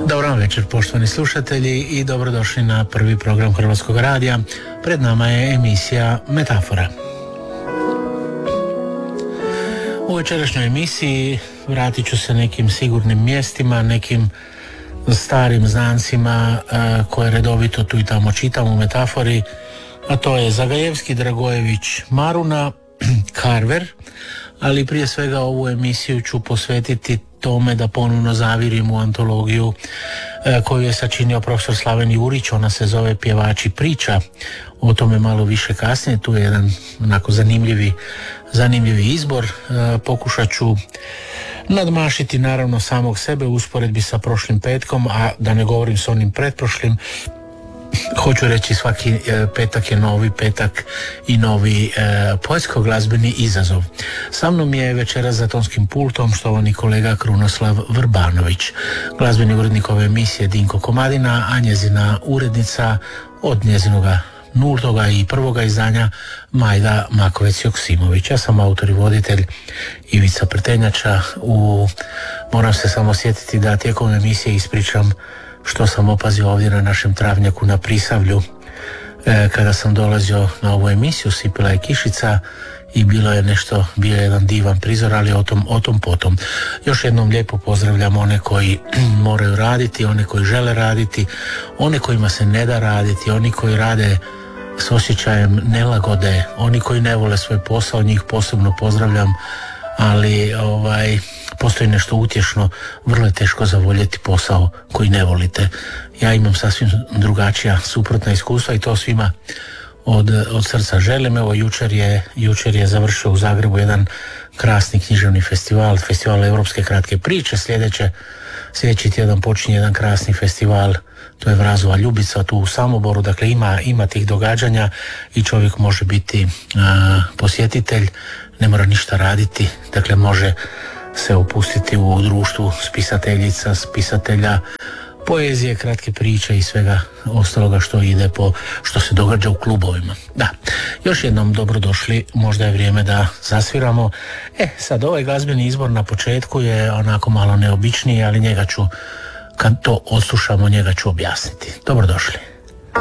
Dobro večer, poštovani slušatelji, i dobrodošli na prvi program Hrvatskog radija. Pred nama je emisija Metafora. U večerašnjoj emisiji vratit ću se nekim sigurnim mjestima, nekim starim znancima koje redovito tu i tamo čitam u Metafori, a to je Zagajevski, Dragojević, Maruna, Carver, ali prije svega ovu emisiju ću posvetiti tome da ponovno zavirim u antologiju koju je sačinio profesor Slaven Jurić. Ona se zove Pjevači priča, o tome malo više kasnije. Tu je jedan onako zanimljivi izbor. Pokušat ću nadmašiti naravno samog sebe u usporedbi sa prošlim petkom, a da ne govorim s onim pretprošlim. Hoću reći, svaki petak je novi petak i novi poetsko-glazbeni izazov. Sa mnom je večeras za tonskim pultom štovani kolega Krunoslav Vrbanović, glazbeni urednik ove emisije Dinko Komadina, a njezina urednica od njezinoga nultoga i prvoga izdanja Majda Makovec-Joksimović. Ja sam autor i voditelj Ivica Prtenjača. Moram se samo sjetiti da tijekom emisije ispričam što sam opazio ovdje na našem travnjaku na Prisavlju. Kada sam dolazio na ovu emisiju, sipila je kišica i bio je jedan divan prizor, ali o tom potom. Još jednom lijepo pozdravljam one koji moraju raditi, one koji žele raditi, one kojima se ne da raditi, oni koji rade s osjećajem nelagode, oni koji ne vole svoj posao, njih posebno pozdravljam, ali postoji nešto utješno, vrlo je teško zavoljeti posao koji ne volite. Ja imam sasvim drugačija, suprotna iskustva i to svima od srca želim. Evo, jučer je završio u Zagrebu jedan krasni književni festival Europske kratke priče. Sljedeći tjedan počinje jedan krasni festival, to je Vrazova Ljubica tu u Samoboru. Dakle, ima tih događanja i čovjek može biti posjetitelj, ne mora ništa raditi, dakle može se opustiti u društvu spisateljica, spisatelja, poezije, kratke priče i svega ostaloga što se događa u klubovima. Da, još jednom dobrodošli, možda je vrijeme da zasviramo. Sad ovaj glazbeni izbor na početku je onako malo neobičniji, ali kad to odslušamo, njega ću objasniti. Dobrodošli.